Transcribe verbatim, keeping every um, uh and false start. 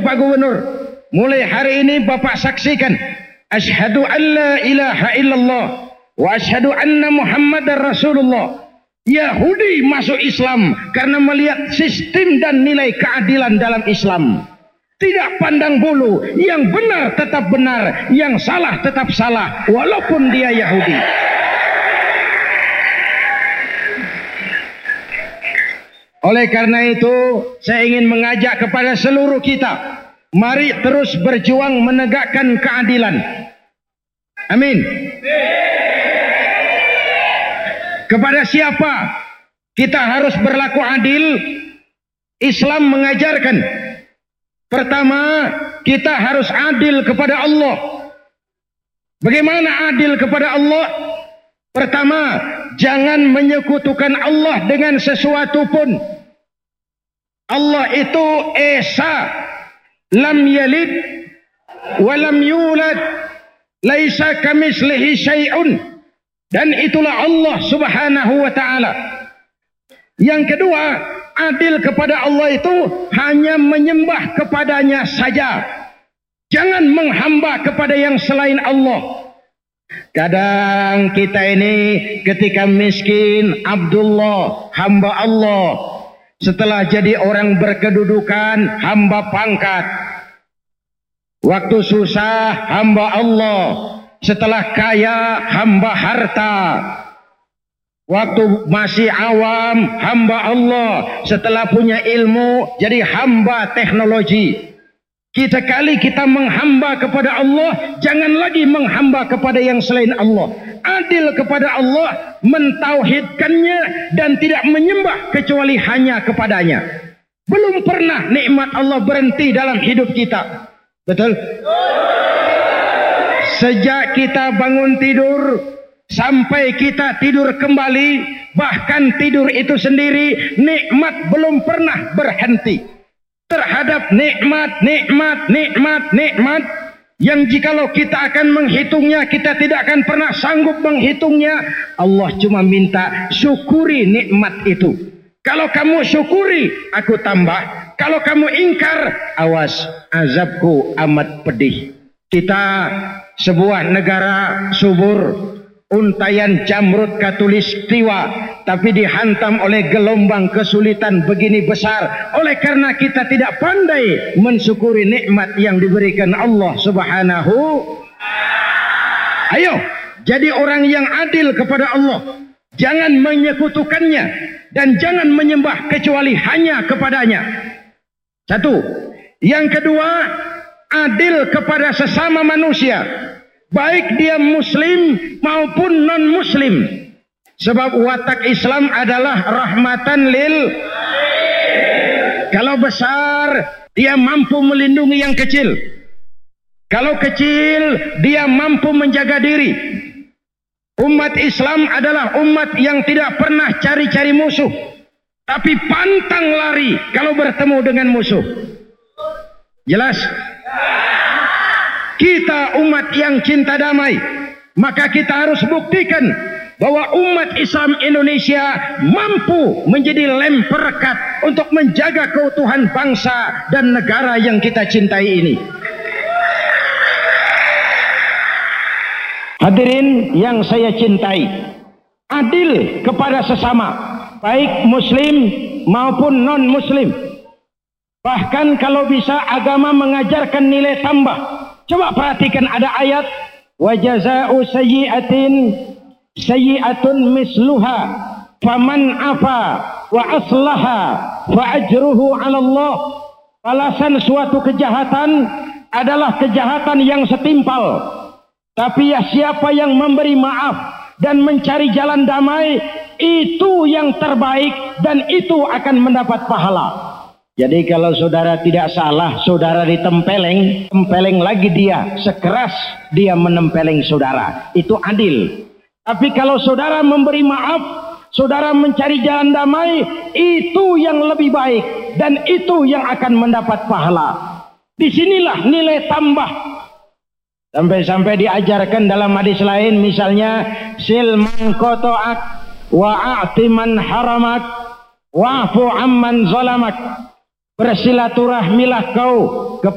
Pak Gubernur, mulai hari ini Bapak saksikan, asyhadu an la ilaha illallah wa asyhadu anna Muhammadar Rasulullah. Yahudi masuk Islam karena melihat sistem dan nilai keadilan dalam Islam. Tidak pandang bulu, yang benar tetap benar, yang salah tetap salah, walaupun dia Yahudi. Oleh karena itu, saya ingin mengajak kepada seluruh kita, mari terus berjuang menegakkan keadilan. Amin. Kepada siapa kita harus berlaku adil? Islam mengajarkan, pertama, kita harus adil kepada Allah. Bagaimana adil kepada Allah? Pertama, jangan menyekutukan Allah dengan sesuatu pun. Allah itu Esa, lam yalid wa lam yulad, laisa kamislihi syai'un. Dan itulah Allah Subhanahu wa ta'ala. Yang kedua, adil kepada Allah itu hanya menyembah kepadanya saja. Jangan menghamba kepada yang selain Allah. Kadang kita ini ketika miskin, Abdullah, hamba Allah. Setelah jadi orang berkedudukan, hamba pangkat. Waktu susah, hamba Allah. Setelah kaya, hamba harta. Waktu masih awam, hamba Allah. Setelah punya ilmu, jadi hamba teknologi. Kita kali kita menghamba kepada Allah, jangan lagi menghamba kepada yang selain Allah. Adil kepada Allah, mentauhidkannya dan tidak menyembah kecuali hanya kepadanya. Belum pernah nikmat Allah berhenti dalam hidup kita. Betul? Sejak kita bangun tidur sampai kita tidur kembali, bahkan tidur itu sendiri, nikmat belum pernah berhenti. Terhadap nikmat, nikmat, nikmat, nikmat yang jikalau kita akan menghitungnya, kita tidak akan pernah sanggup menghitungnya. Allah cuma minta syukuri nikmat itu. Kalau kamu syukuri, aku tambah. Kalau kamu ingkar, awas, azabku amat pedih. Kita sebuah negara subur, untayan Jamrud Katulistiwa, tapi dihantam oleh gelombang kesulitan begini besar. Oleh karena kita tidak pandai mensyukuri nikmat yang diberikan Allah Subhanahu. Ayo, jadi orang yang adil kepada Allah. Jangan menyekutukannya dan jangan menyembah kecuali hanya kepadanya. Satu. Yang kedua, adil kepada sesama manusia, baik dia muslim maupun non-muslim. Sebab watak Islam adalah rahmatan lil. Kalau besar, dia mampu melindungi yang kecil. Kalau kecil, dia mampu menjaga diri. Umat Islam adalah umat yang tidak pernah cari-cari musuh, tapi pantang lari kalau bertemu dengan musuh. Jelas? Kita umat yang cinta damai, maka kita harus buktikan bahwa umat Islam Indonesia mampu menjadi lem perekat untuk menjaga keutuhan bangsa dan negara yang kita cintai ini. Hadirin yang saya cintai, adil kepada sesama, baik muslim maupun non-muslim. Bahkan kalau bisa agama mengajarkan nilai tambah. Coba perhatikan, ada ayat wa jazaa'u sayyi'atin sayyi'atun misluha faman afa wa aslaha fa ajruhu 'ala Allah. Balasan suatu kejahatan adalah kejahatan yang setimpal. Tapi ya siapa yang memberi maaf dan mencari jalan damai, itu yang terbaik dan itu akan mendapat pahala. Jadi kalau saudara tidak salah, saudara ditempeleng, tempeleng lagi dia, sekeras dia menempeleng saudara. Itu adil. Tapi kalau saudara memberi maaf, saudara mencari jalan damai, itu yang lebih baik dan itu yang akan mendapat pahala. Disinilah nilai tambah. Sampai-sampai diajarkan dalam hadis lain, misalnya silman kotoak wa a'timan haramak wa'fu amman zalamak. Bersilaturahmilah kau